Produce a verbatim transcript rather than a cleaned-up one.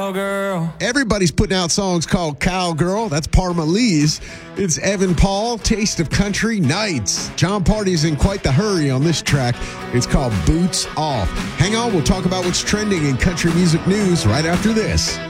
Cowgirl. Everybody's putting out songs called Cowgirl. That's Parma Lee's. It's Evan Paul, Taste of Country Nights. John Party's in quite the hurry on this track. It's called Boots Off. Hang on, we'll talk about what's trending in country music news right after this.